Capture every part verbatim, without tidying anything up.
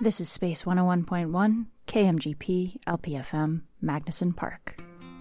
This is Space one oh one point one, K M G P, L P F M, Magnuson Park.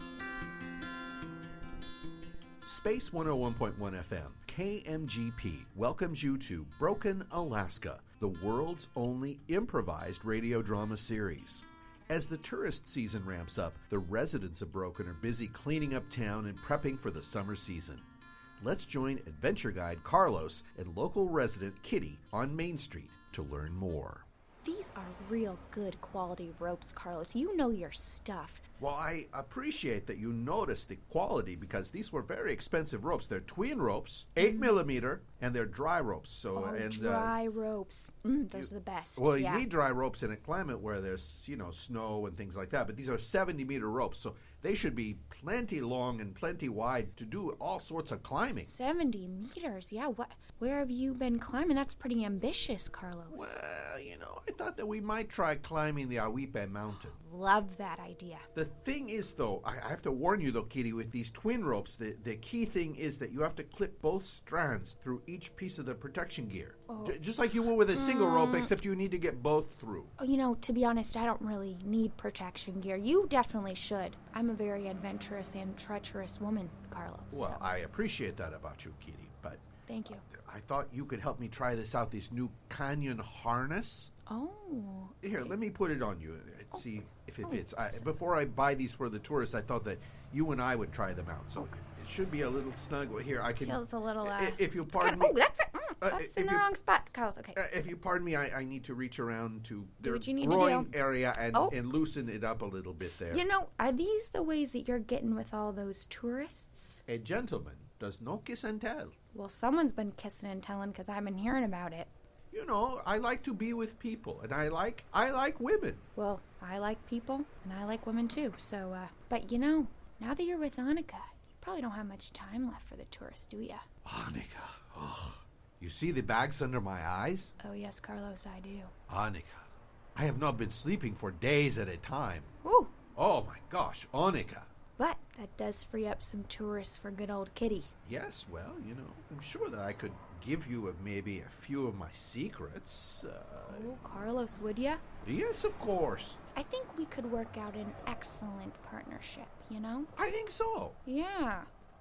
Space one oh one point one F M, K M G P, welcomes you to Broken Alaska, the world's only improvised radio drama series. As the tourist season ramps up, the residents of Broken are busy cleaning up town and prepping for the summer season. Let's join adventure guide Carlos and local resident Kitty on Main Street to learn more. These are real good quality ropes, Carlos. You know your stuff. Well, I appreciate that you noticed the quality because these were very expensive ropes. They're twin ropes, eight mm. millimeter, and they're dry ropes. So oh, and dry uh, ropes. Mm, those you, are the best. Well, yeah. you need dry ropes in a climate where there's, you know, snow and things like that. But these are seventy meter ropes, so they should be plenty long and plenty wide to do all sorts of climbing. seventy meters, yeah. What? Where have you been climbing? That's pretty ambitious, Carlos. Well, you know, I thought that we might try climbing the Awipe Mountain. Love that idea. The thing is, though, I, I have to warn you, though, Kitty, with these twin ropes, the, the key thing is that you have to clip both strands through each piece of the protection gear. Oh. J- just like you would with a single mm. rope, except you need to get both through. Oh, you know, to be honest, I don't really need protection gear. You definitely should. I'm a very adventurous and treacherous woman, Carlos. Well, so. I appreciate that about you, Kitty, but... Thank you. I thought you could help me try this out, this new canyon harness. Oh. Here, okay. let me put it on you and oh. see if it oh, fits. I, before I buy these for the tourists, I thought that you and I would try them out. So okay. It should be a little snug. Here, I can... Feels a little... Uh, if you kind pardon of, me... Oh, that's it. Mm, uh, that's in the you, wrong spot, Carlos. Okay. Uh, if you pardon me, I, I need to reach around to Do their what you need groin to do. area and, oh. and loosen it up a little bit there. You know, are these the ways that you're getting with all those tourists? A gentleman does no kiss and tell. Well, someone's been kissing and telling because I've been hearing about it. You know, I like to be with people, and I like I like women. Well, I like people, and I like women too. So, uh, but you know, now that you're with Annika, you probably don't have much time left for the tourists, do ya? Annika, oh, you see the bags under my eyes? Oh yes, Carlos, I do. Annika, I have not been sleeping for days at a time. Ooh. Oh my gosh, Annika. But that does free up some tourists for good old Kitty. Yes, well, you know, I'm sure that I could give you a, maybe a few of my secrets. Uh, oh, Carlos, would ya? Yes, of course. I think we could work out an excellent partnership, you know? I think so. Yeah.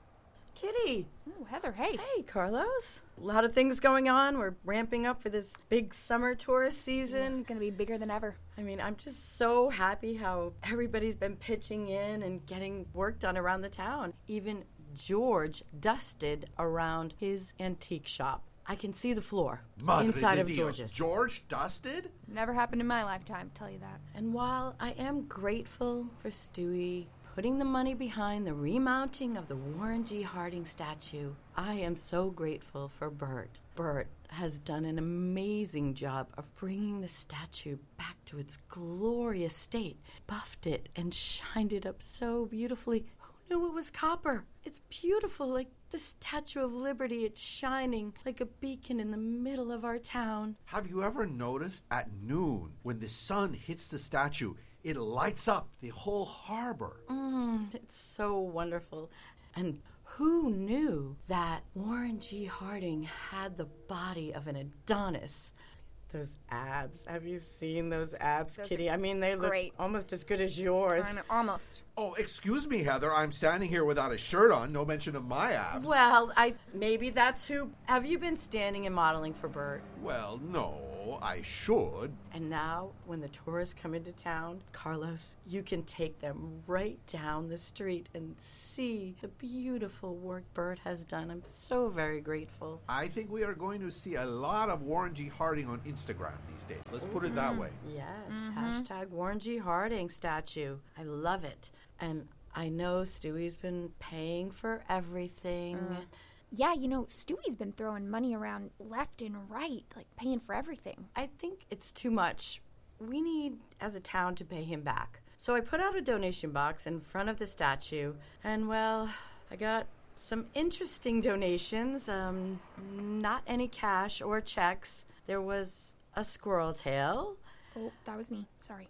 Kitty. Oh, Heather, hey. Hey, Carlos. A lot of things going on. We're ramping up for this big summer tourist season. It's going to be bigger than ever. I mean, I'm just so happy how everybody's been pitching in and getting work done around the town. Even George dusted around his antique shop. I can see the floor Madre inside de of Dios. George's. George dusted? Never happened in my lifetime, tell you that. And while I am grateful for Stewie putting the money behind the remounting of the Warren G. Harding statue, I am so grateful for Bert. Bert has done an amazing job of bringing the statue back to its glorious state, buffed it and shined it up so beautifully. Who knew it was copper? It's beautiful, like the Statue of Liberty. It's shining like a beacon in the middle of our town. Have you ever noticed at noon when the sun hits the statue, it lights up the whole harbor? Mm, it's so wonderful. And who knew that Warren G. Harding had the body of an Adonis? Those abs. Have you seen those abs, those Kitty? I mean, they look great. Almost as good as yours. I mean, almost. Oh, excuse me, Heather. I'm standing here without a shirt on. No mention of my abs. Well, I maybe that's who... Have you been standing and modeling for Bert? Well, no. I should. And now, when the tourists come into town, Carlos, you can take them right down the street and see the beautiful work Bert has done. I'm so very grateful. I think we are going to see a lot of Warren G. Harding on Instagram these days. Let's put it that way. Yes. Mm-hmm. Hashtag Warren G. Harding statue. I love it. And I know Stewie's been paying for everything. Uh. Yeah, you know, Stewie's been throwing money around left and right, like paying for everything. I think it's too much. We need, as a town, to pay him back. So I put out a donation box in front of the statue, and, well, I got some interesting donations. Um, not any cash or checks. There was a squirrel tail. Oh, that was me. Sorry.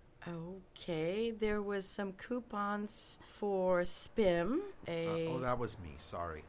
Okay, there was some coupons for Spim. A Uh, oh, that was me. Sorry. I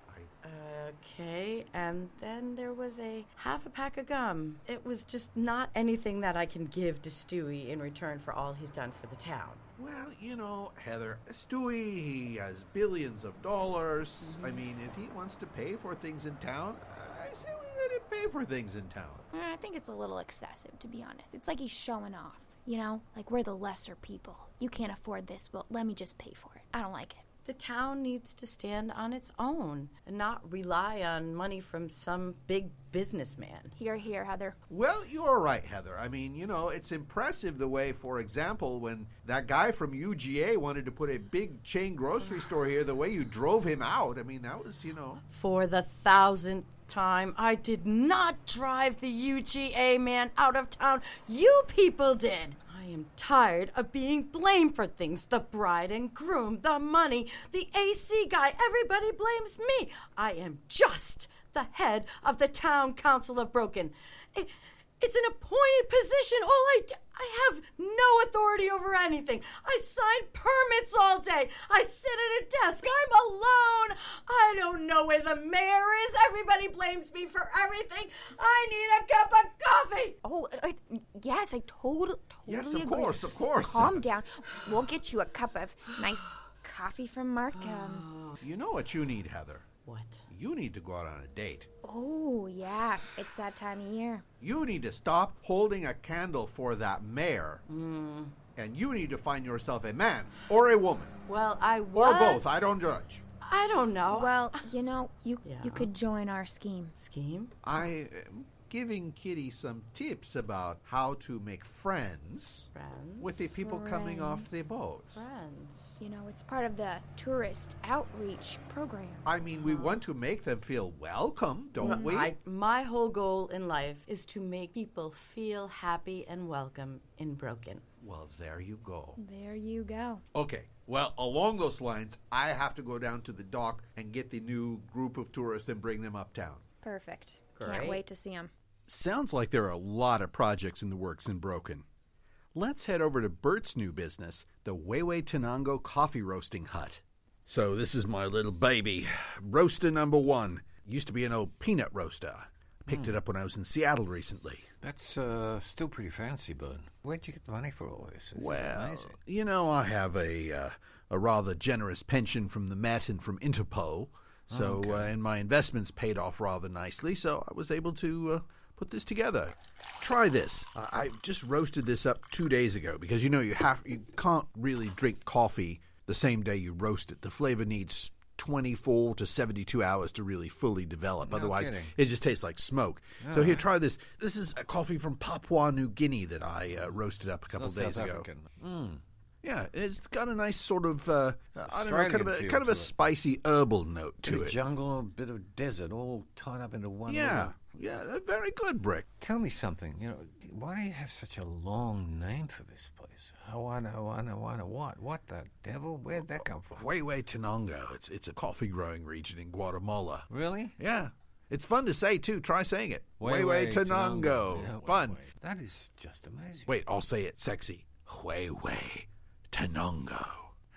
Okay, and then there was a half a pack of gum. It was just not anything that I can give to Stewie in return for all he's done for the town. Well, you know, Heather, Stewie, he has billions of dollars. Mm-hmm. I mean, if he wants to pay for things in town, I say we let him pay for things in town. I think it's a little excessive, to be honest. It's like he's showing off, you know? Like, we're the lesser people. You can't afford this, well, let me just pay for it. I don't like it. The town needs to stand on its own and not rely on money from some big businessman. Hear, hear, Heather. Well, you're right, Heather. I mean, you know, it's impressive the way, for example, when that guy from U G A wanted to put a big chain grocery store here, the way you drove him out. I mean, that was, you know. For the thousandth time, I did not drive the U G A man out of town. You people did. I am tired of being blamed for things. The bride and groom, the money, the A C guy, everybody blames me. I am just the head of the town council of Broken. It, it's an appointed position. All I do, I have no authority over anything. I sign permits all day. I sit at a desk. I'm alone. I don't know where the mayor is. Everybody blames me for everything. I need a cup of coffee. Oh, uh, yes, I totally, totally Yes, of agree. course, of course. Calm down. We'll get you a cup of nice coffee from Mark. Um, You know what you need, Heather? What? You need to go out on a date. oh, yeah, it's that time of year. You need to stop holding a candle for that mayor. Mm. And you need to find yourself a man or a woman. Well, I was... Or both. I don't judge. I don't know. Well, you know, you Yeah. you could join our scheme. Scheme? I am giving Kitty some tips about how to make friends, Friends? with the people coming off the Friends. boats. Friends. You know, it's part of the tourist outreach program. I mean, we want to make them feel welcome, don't we? I, my whole goal in life is to make people feel happy and welcome in Broken. Well, there you go. There you go. Okay. Well, along those lines, I have to go down to the dock and get the new group of tourists and bring them uptown. Perfect. Great. Can't wait to see him. Sounds like there are a lot of projects in the works in Broken. Let's head over to Bert's new business, the Weiwei Tenango Coffee Roasting Hut. So this is my little baby, roaster number one. Used to be an old peanut roaster. I picked mm. it up when I was in Seattle recently. That's uh, still pretty fancy, bud. Where'd you get the money for all this? This well, is amazing. You know, I have a uh, a rather generous pension from the Met and from Interpol. So, okay. uh, and my investments paid off rather nicely, so I was able to uh, put this together. Try this. Uh, I just roasted this up two days ago because, you know, you have you can't really drink coffee the same day you roast it. The flavor needs twenty-four to seventy-two hours to really fully develop. No Otherwise, kidding. it just tastes like smoke. All so here, right. try this. This is a coffee from Papua New Guinea that I uh, roasted up a couple It's not days South ago. African. Mm. Yeah, it's got a nice sort of, uh, I don't know, kind of Australian a, feel kind of to a it. spicy herbal note Bit to of it. jungle, a bit of desert, all tied up into one. Yeah, little- yeah, uh, very good, Brick. Tell me something. You know, why do you have such a long name for this place? Hawana, Hawana, Hawana, what? What the devil? Where'd that come from? Weiwei Tenango. It's it's a coffee growing region in Guatemala. Really? Yeah, it's fun to say too. Try saying it. Weiwei Weiwei Tenango. Yeah, Fun. Weiwei. That is just amazing. Wait, I'll say it sexy. Weiwei Tenango.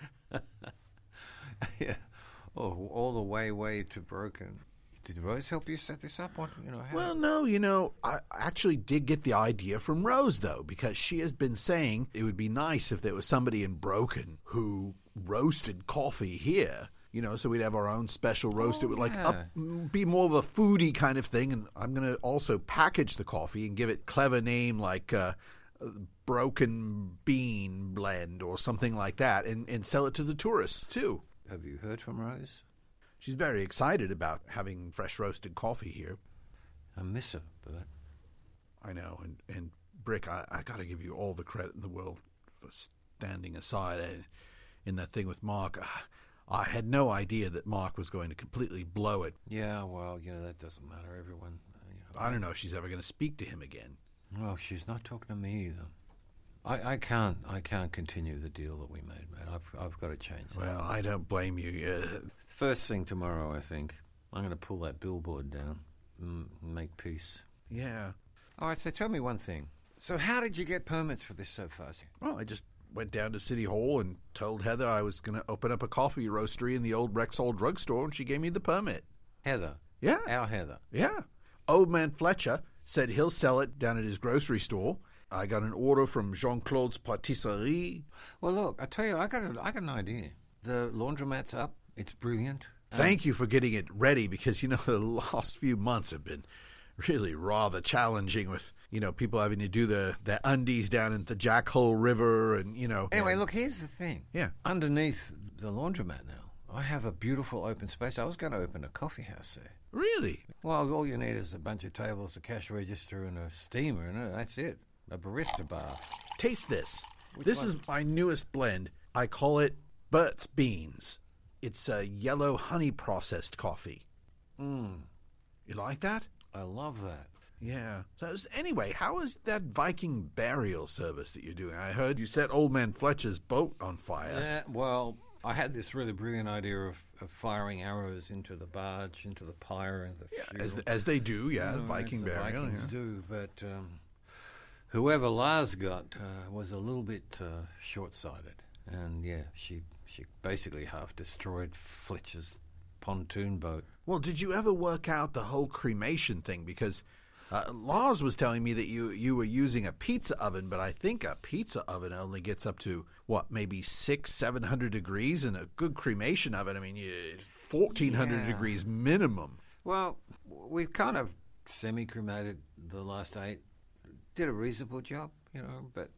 Yeah. Oh, all the way, way to Broken. Did Rose help you set this up? What, you know, how? Well, no, you know, I actually did get the idea from Rose, though, because she has been saying it would be nice if there was somebody in Broken who roasted coffee here, you know, so we'd have our own special roast. Oh, it would, like, yeah. up, be more of a foodie kind of thing, and I'm going to also package the coffee and give it clever name like uh, Broken Bean Blend or something like that, and, and sell it to the tourists, too. Have you heard from Rose? She's very excited about having fresh roasted coffee here. I miss her, but I know, and, and Brick, I, I got to give you all the credit in the world for standing aside in, in that thing with Mark. I had no idea that Mark was going to completely blow it. yeah, well, you know, that doesn't matter. Everyone, uh, you know, I don't know if she's ever going to speak to him again. Well, she's not talking to me either. I, I can't. I can't continue the deal that we made, man. I've I've got to change that. Well, I don't blame you. Uh, First thing tomorrow, I think I'm going to pull that billboard down and make peace. yeah. All right. So tell me one thing. So how did you get permits for this so fast? Well, I just went down to City Hall and told Heather I was going to open up a coffee roastery in the old Rexall drugstore, and she gave me the permit. Heather. Yeah. Our Heather. Yeah. Old Man Fletcher said he'll sell it down at his grocery store. I got an order from Jean-Claude's Patisserie. Well, look, I tell you, I got, a, I got an idea. The laundromat's up. It's brilliant. Thank you for getting it ready because, you know, the last few months have been really rather challenging with, you know, people having to do the, their undies down in the Jackhole River and, you know. Anyway, and, look, here's the thing. Yeah. Underneath the laundromat now, I have a beautiful open space. I was going to open a coffee house there. Really? Well, all you need is a bunch of tables, a cash register, and a steamer, and that's it. A barista bar. Taste this. Which this one? is my newest blend. I call it Burt's Beans. It's a yellow honey processed coffee. Mm, You like that? I love that. Yeah. So anyway, how is that Viking burial service that you're doing? I heard you set Old Man Fletcher's boat on fire. Yeah, well, I had this really brilliant idea of, of firing arrows into the barge, into the pyre, and the Yeah, fuel. as as they do, yeah, You know, Viking as the burial. Vikings yeah. do, but um, whoever Lars got uh, was a little bit uh, short-sighted, and yeah, she she basically half destroyed Fletcher's pontoon boat. Well, did you ever work out the whole cremation thing? Because uh, Lars was telling me that you you were using a pizza oven, but I think a pizza oven only gets up to what, maybe six, seven hundred degrees, and a good cremation oven, I mean, you, fourteen hundred Yeah. degrees minimum. Well, we've kind of semi-cremated the last eight. Did a reasonable job, you know, but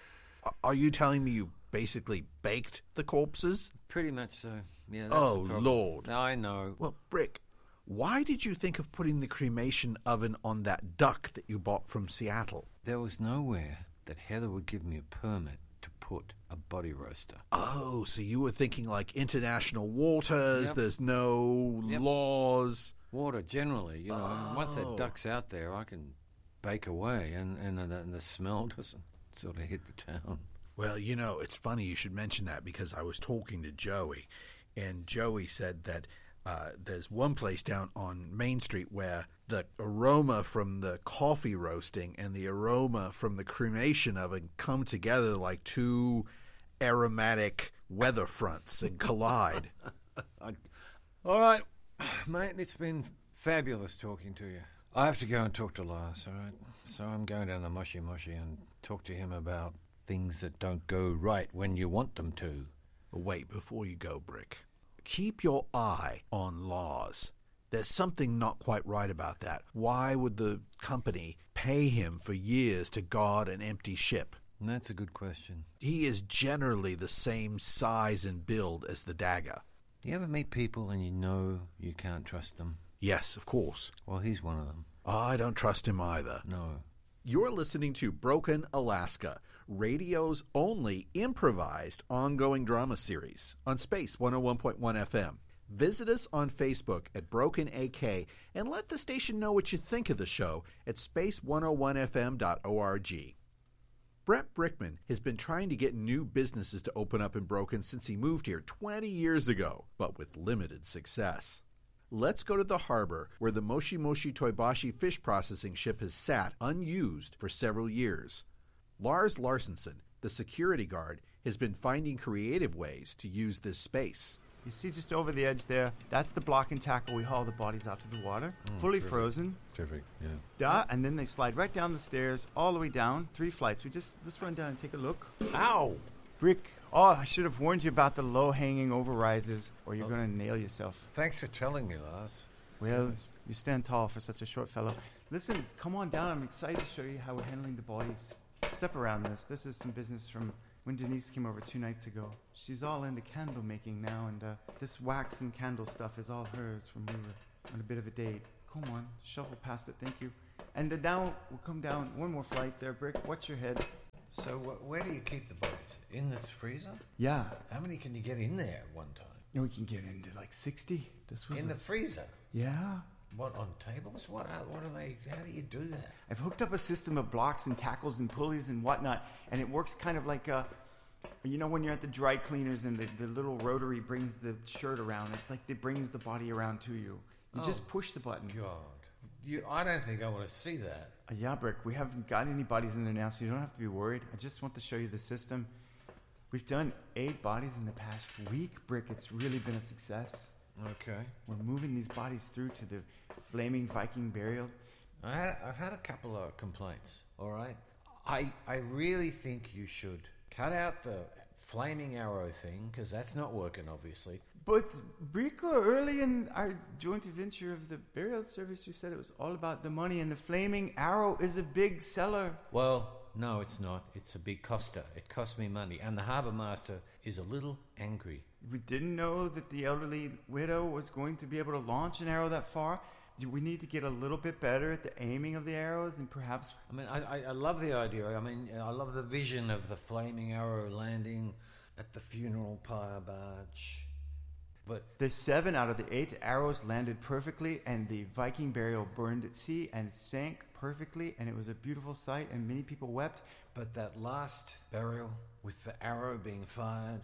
Are you telling me you basically baked the corpses? pretty much so. Yeah. That's Oh, the problem. Lord. I know. Well, Brick, why did you think of putting the cremation oven on that duck that you bought from Seattle? There was nowhere that Heather would give me a permit to put a body roaster. Oh, so you were thinking like international waters, Yep. there's no Yep. laws. Water generally, you know. and Once Oh. that duck's out there, I can bake away, and and, the, and the smell doesn't sort of hit the town. Well, you know, it's funny you should mention that because I was talking to Joey, and Joey said that uh, there's one place down on Main Street where the aroma from the coffee roasting and the aroma from the cremation oven come together like two aromatic weather fronts and collide. I, all right, mate, it's been fabulous talking to you. I have to go and talk to Lars, all right? So I'm going down to Moshi Moshi and talk to him about things that don't go right when you want them to. Wait, before you go, Brick, keep your eye on Lars. There's something not quite right about that. Why would the company pay him for years to guard an empty ship? And that's a good question. He is generally the same size and build as the Dagger. You ever meet people and you know you can't trust them? Yes, of course. Well, he's one of them. I don't trust him either. No. You're listening to Broken Alaska, radio's only improvised ongoing drama series on Space one oh one point one F M. Visit us on Facebook at Broken A K and let the station know what you think of the show at space one oh one f m dot org. Brett Brickman has been trying to get new businesses to open up in Broken since he moved here twenty years ago, but with limited success. Let's go to the harbor where the Moshi Moshi Toibashi fish processing ship has sat unused for several years. Lars Larsenson, the security guard, has been finding creative ways to use this space. You see just over the edge there, that's the block and tackle we haul the bodies out to the water, fully terrific. frozen. Terrific, yeah. Duh, and then they slide right down the stairs, all the way down, three flights. We just, just run down and take a look. Ow! Brick, oh, I should have warned you about the low-hanging overrises, or you're going to nail yourself. Thanks for telling me, Lars. Well, you stand tall for such a short fellow. Listen, come on down. I'm excited to show you how we're handling the bodies. Step around this. This is some business from when Denise came over two nights ago. She's all into candle making now, and uh, this wax and candle stuff is all hers from we were on a bit of a date. Come on, shuffle past it. Thank you. And then now we'll come down one more flight there, Brick. Watch your head. So wh- where do you keep the bodies? In this freezer? Yeah. How many can you get in there at one time? You know, we can get into like sixty. This was In a- the freezer? Yeah. What, on tables? What are, what are they, how do you do that? I've hooked up a system of blocks and tackles and pulleys and whatnot, and it works kind of like a, you know, when you're at the dry cleaners and the, the little rotary brings the shirt around. It's like it brings the body around to you. You Oh, just push the button. God. You, I don't think I want to see that. Uh, yeah, Brick, we haven't got any bodies in there now, so you don't have to be worried. I just want to show you the system. We've done eight bodies in the past week, Brick. It's really been a success. Okay. We're moving these bodies through to the flaming Viking burial. I had, I've had a couple of complaints, all right? I, I really think you should cut out the flaming arrow thing, because that's not working, obviously. But Rico, early in our joint adventure of the burial service, you said it was all about the money, and the flaming arrow is a big seller. Well, no, it's not. It's a big coster. It cost me money, and the harbour master is a little angry. We didn't know that the elderly widow was going to be able to launch an arrow that far. Do we need to get a little bit better at the aiming of the arrows, and perhaps... I mean, I, I, I love the idea. I mean, I love the vision of the flaming arrow landing at the funeral pyre barge. But the seven out of the eight arrows landed perfectly, and the Viking burial burned at sea and sank perfectly, and it was a beautiful sight, and many people wept. But that last burial, with the arrow being fired,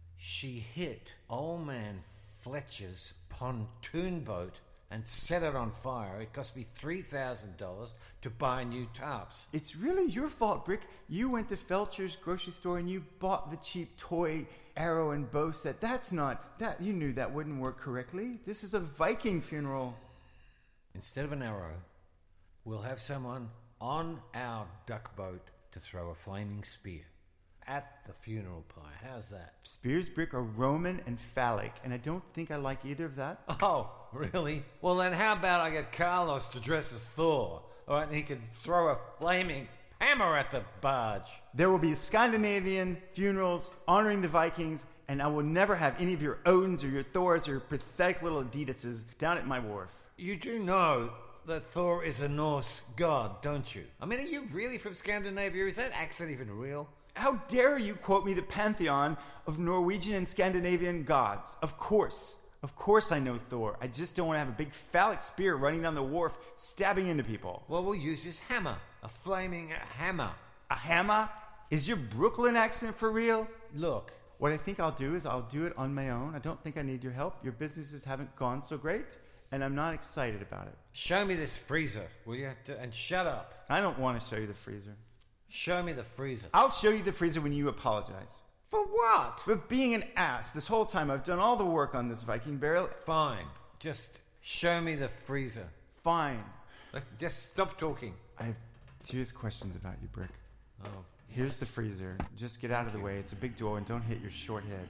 she hit old man Fletcher's pontoon boat and set it on fire. It cost me three thousand dollars to buy new tarps. It's really your fault, Brick. You went to Felcher's grocery store and you bought the cheap toy arrow and bow set. That's not... that. You knew that wouldn't work correctly. This is a Viking funeral. Instead of an arrow, we'll have someone on our duck boat to throw a flaming spear at the funeral pyre. How's that? Spears, Brick, are Roman and phallic, and I don't think I like either of that. Oh, really? Well, then how about I get Carlos to dress as Thor, all right, and he can throw a flaming hammer at the barge. There will be Scandinavian funerals honoring the Vikings, and I will never have any of your Odins or your Thors or your pathetic little Adidases down at my wharf. You do know that Thor is a Norse god, don't you? I mean, are you really from Scandinavia? Is that accent even real? How dare you quote me the pantheon of Norwegian and Scandinavian gods? Of course. Of course I know Thor. I just don't want to have a big phallic spear running down the wharf, stabbing into people. Well, we'll use his hammer. A flaming hammer. A hammer? Is your Brooklyn accent for real? Look. What I think I'll do is I'll do it on my own. I don't think I need your help. Your businesses haven't gone so great, and I'm not excited about it. Show me this freezer, will you? And shut up. I don't want to show you the freezer. Show me the freezer. I'll show you the freezer when you apologize. For what? For being an ass. This whole time I've done all the work on this Viking burial. Fine. Just show me the freezer. Fine. Let's just stop talking. I have serious questions about you, Brick. Oh. Here's the freezer. Just get out of the way. It's a big door, and don't hit your short head.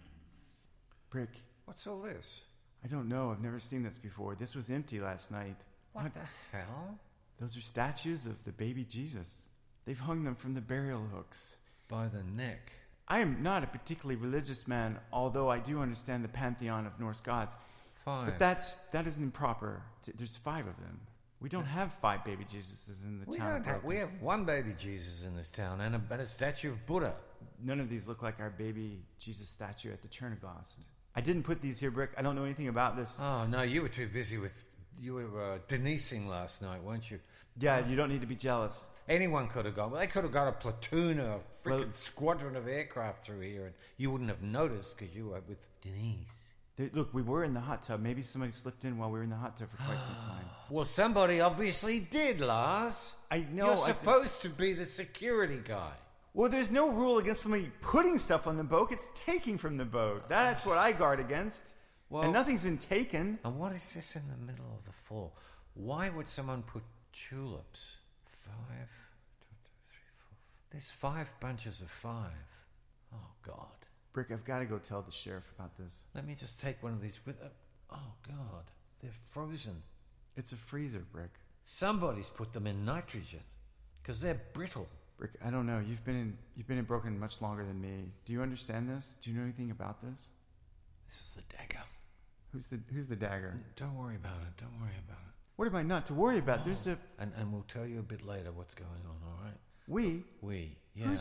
Brick. What's all this? I don't know. I've never seen this before. This was empty last night. What, what the hell? Those are statues of the baby Jesus. They've hung them from the burial hooks. By the neck. I am not a particularly religious man, although I do understand the pantheon of Norse gods. Five. But that's, that isn't improper. There's five of them. We don't have five baby Jesuses in the we town. Don't have, we have one baby Jesus in this town and a, and a statue of Buddha. None of these look like our baby Jesus statue at the Cherniglost. I didn't put these here, Brick. I don't know anything about this. Oh, no, you were too busy with... You were uh, Denising last night, weren't you? Yeah, you don't need to be jealous. Anyone could have gone. Well, they could have got a platoon or a freaking well, squadron of aircraft through here, and you wouldn't have noticed because you were with Denise. They, look, we were in the hot tub. Maybe somebody slipped in while we were in the hot tub for quite some time. Well, somebody obviously did, Lars. I know. You're supposed to be the security guy. Well, there's no rule against somebody putting stuff on the boat. It's taking from the boat. That's what I guard against. Well, and nothing's been taken. And what is this in the middle of the floor? Why would someone put tulips? Five, two, three, four. There's five bunches of five. Oh, God. Brick, I've got to go tell the sheriff about this. Let me just take one of these with... Uh, oh, God. They're frozen. It's a freezer, Brick. Somebody's put them in nitrogen. Because they're brittle. Brick, I don't know. You've been in you've been in Broken much longer than me. Do you understand this? Do you know anything about this? This is the dagger. Who's the Who's the dagger? Don't worry about it. Don't worry about it. What am I not to worry about? Oh. There's a... And, and we'll tell you a bit later what's going on, all right? We? We, yeah. Who's